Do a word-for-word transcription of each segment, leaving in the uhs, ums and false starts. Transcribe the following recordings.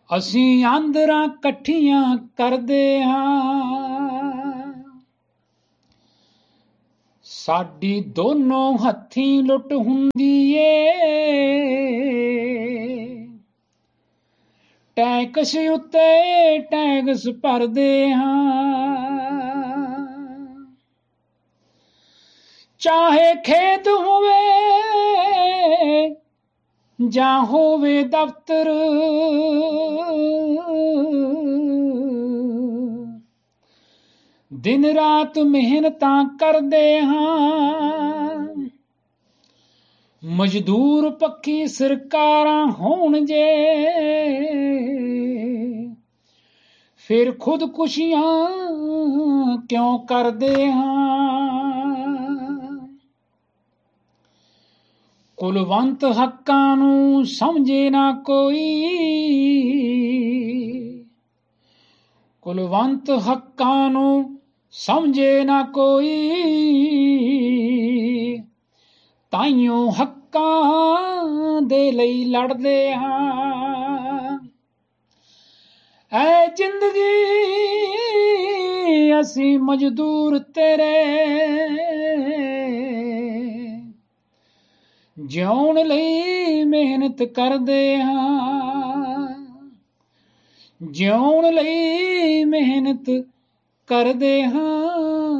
ਅਸੀਂ ਆਂਦਰਾਂ ਇਕੱਠੀਆਂ ਕਰਦੇ ਹਾਂ, ਸਾਡੀ ਦੋਨੋਂ ਹੱਥੀਂ ਲੁੱਟ ਹੁੰਦੀ ਏ, ਟੈਕਸ ਉੱਤੇ ਟੈਕਸ ਭਰਦੇ ਹਾਂ, ਚਾਹੇ ਖੇਤ ਹੋਵੇ ਜਾਂ ਹੋਵੇ ਦਫ਼ਤਰ, ਦਿਨ ਰਾਤ ਮਿਹਨਤਾਂ ਕਰਦੇ ਹਾਂ, ਮਜ਼ਦੂਰ ਪੱਖੀ ਸਰਕਾਰਾਂ ਹੋਣ ਜੇ, ਫਿਰ ਖੁਦਕੁਸ਼ੀਆਂ ਕਿਉਂ ਕਰਦੇ ਹਾਂ। ਕੁਲਵੰਤ ਹੱਕਾਂ ਨੂੰ ਸਮਝੇ ਨਾ ਕੋਈ, ਕੁਲਵੰਤ ਹੱਕਾਂ ਨੂੰ ਸਮਝੇ ਨਾ ਕੋਈ, ਤਾਈਓ ਹੱਕਾਂ ਦੇ ਲਈ ਲੜਦੇ ਹਾਂ। ਐ ਜ਼ਿੰਦਗੀ ਅਸੀਂ ਮਜ਼ਦੂਰ ਤੇਰੇ, ਜਿਉਣ ਲਈ ਮਿਹਨਤ ਕਰਦੇ ਹਾਂ, ਜਿਉਣ ਲਈ ਮਿਹਨਤ ਕਰਦੇ ਹਾਂ।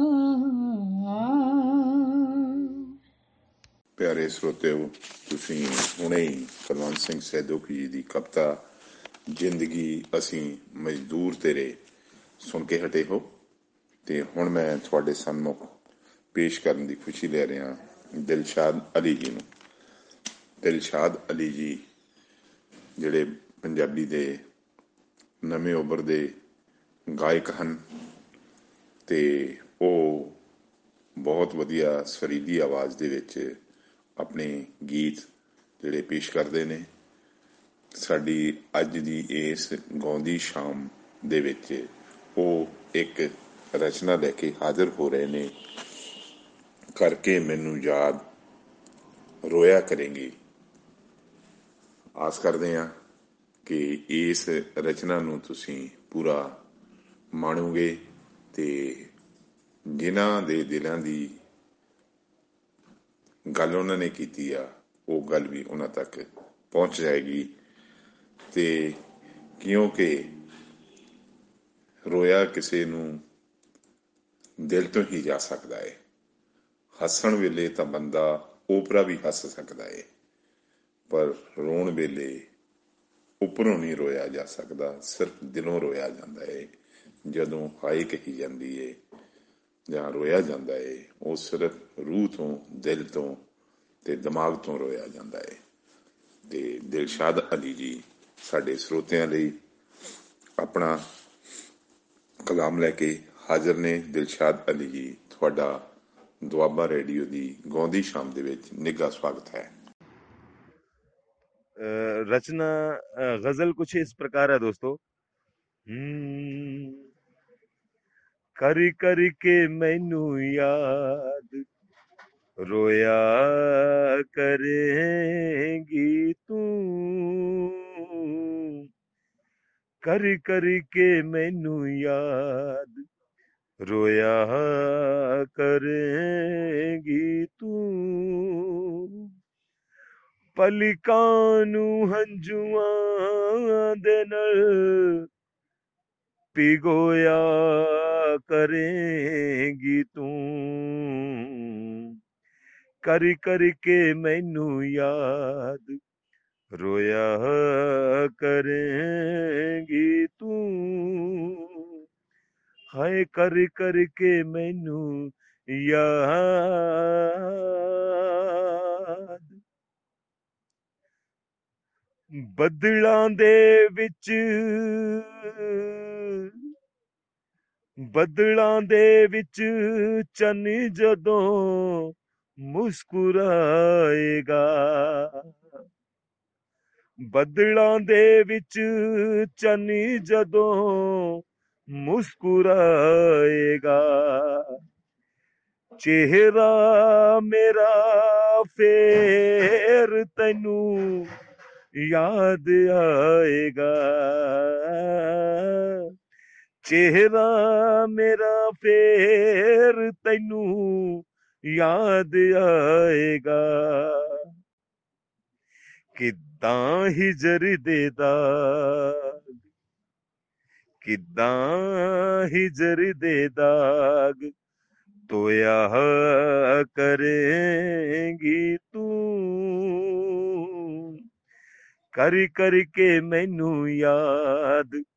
ਪਿਆਰੇ ਸਰੋਤਿਓ, ਤੁਸੀਂ ਹੁਣੇ ਹੀ ਕੁਲਵੰਤ ਸਿੰਘ ਸੈਦੋਕੀ ਜੀ ਦੀ ਕਵਿਤਾ ਜ਼ਿੰਦਗੀ ਅਸੀਂ ਮਜ਼ਦੂਰ ਤੇਰੇ ਸੁਣ ਕੇ ਹਟੇ ਹੋ, ਤੇ ਹੁਣ ਮੈਂ ਤੁਹਾਡੇ ਸਨਮੁਖ ਪੇਸ਼ ਕਰਨ ਦੀ ਖੁਸ਼ੀ ਲੈ ਰਿਹਾ ਦਿਲਸ਼ਾਦ ਅਲੀ ਜੀ ਨੂੰ। ਦਿਲਸ਼ਾਦ ਅਲੀ ਜੀ ਜਿਹੜੇ ਪੰਜਾਬੀ ਦੇ ਨਵੇਂ ਉੱਭਰਦੇ ਗਾਇਕ ਹਨ, ਤੇ ਉਹ ਬਹੁਤ ਵਧੀਆ ਸੁਰੀਲੀ ਆਵਾਜ਼ ਦੇ ਵਿੱਚ ਆਪਣੇ ਗੀਤ ਜਿਹੜੇ ਪੇਸ਼ ਕਰਦੇ ਨੇ। ਸਾਡੀ ਅੱਜ ਦੀ ਇਸ ਗਾਉਂਦੀ ਸ਼ਾਮ ਦੇ ਵਿੱਚ ਉਹ ਇੱਕ ਰਚਨਾ ਲੈ ਕੇ ਹਾਜ਼ਰ ਹੋ ਰਹੇ ਨੇ, ਕਰਕੇ ਮੈਨੂੰ ਯਾਦ ਰੋਇਆ ਕਰੇਂਗੀ। ਆਸ ਕਰਦੇ ਹਾਂ ਕਿ ਇਸ ਰਚਨਾ ਨੂੰ ਤੁਸੀਂ ਪੂਰਾ ਮਾਣੋਗੇ, ਤੇ ਜਿਨ੍ਹਾਂ ਦੇ ਦਿਲਾਂ ਦੀ ਗੱਲ ਉਹਨਾਂ ਨੇ ਕੀਤੀ ਆ ਉਹ ਗੱਲ ਵੀ ਉਹਨਾਂ ਤੱਕ ਪਹੁੰਚ ਜਾਏਗੀ। ਤੇ ਕਿਉਂਕਿ ਰੋਇਆ ਕਿਸੇ ਨੂੰ ਦਿਲ ਤੋਂ ਹੀ ਜਾ ਸਕਦਾ ਹੈ। ਹੱਸਣ ਵੇਲੇ ਤਾਂ ਬੰਦਾ ਓਪਰਾ ਵੀ ਹੱਸ ਸਕਦਾ ਹੈ, ਪਰ ਰੋਣ ਵੇਲੇ ਉੱਪਰੋਂ ਨਹੀਂ ਰੋਇਆ ਜਾ ਸਕਦਾ, ਸਿਰਫ ਦਿਲੋਂ ਰੋਇਆ ਜਾਂਦਾ ਹੈ। ਜਦੋਂ ਹਾਏ ਕਹੀ ਜਾਂਦੀ ਹੈ ਜਾਂ ਰੋਇਆ ਜਾਂਦਾ ਹੈ, ਉਹ ਸਿਰਫ ਰੂਹ ਤੋਂ, ਦਿਲ ਤੋਂ ਤੇ ਦਿਮਾਗ ਤੋਂ ਰੋਇਆ ਜਾਂਦਾ ਹੈ। ਤੇ ਦਿਲਸ਼ਾਦ ਅਲੀ ਜੀ ਸਾਡੇ ਸਰੋਤਿਆਂ ਲਈ ਆਪਣਾ ਕਲਾਮ ਲੈ ਕੇ ਹਾਜ਼ਰ ਨੇ। ਦਿਲਸ਼ਾਦ ਅਲੀ ਜੀ, ਤੁਹਾਡਾ ਦੁਆਬਾ ਰੇਡੀਓ ਦੀ ਗਾਉਂਦੀ ਸ਼ਾਮ ਦੇ ਵਿੱਚ ਨਿੱਘਾ ਸਵਾਗਤ ਹੈ। रचना गजल कुछ इस प्रकार है दोस्तों। करी करी के मैनू याद रोया करेंगी तू, करी करी के मैनू याद रोया करेंगी तू, ਪਲਿਕਾਂ ਨੂੰ ਹੰਝੂਆਂ ਦੇ ਨਾਲ ਪਿਗੋਇਆ ਕਰੇਂਗੀ ਤੂੰ, ਕਰੀ ਕਰੀ ਕੇ ਮੈਨੂੰ ਯਾਦ ਰੋਇਆ ਕਰੇਂਗੀ ਤੂੰ, ਹਾਏ ਕਰੀ ਕਰੀ ਕੇ ਮੈਨੂੰ ਯਾਦ। ਬੱਦਲਾਂ ਦੇ ਵਿੱਚ ਬੱਦਲਾਂ ਦੇ ਵਿੱਚ ਚੰਨ ਜਦੋਂ ਮੁਸਕਰਾਏਗਾ, ਬੱਦਲਾਂ ਦੇ ਵਿੱਚ ਚੰਨ ਜਦੋਂ ਮੁਸਕਰਾਏਗਾ, ਚਿਹਰਾ ਮੇਰਾ ਫੇਰ ਤੈਨੂੰ याद आएगा। चेहरा मेरा फेर तैनू याद आएगा। किद्दां हिजर दे दाग, किद्दां हिजर दे दाग तोया करेंगी तू। कर कर के मैनू याद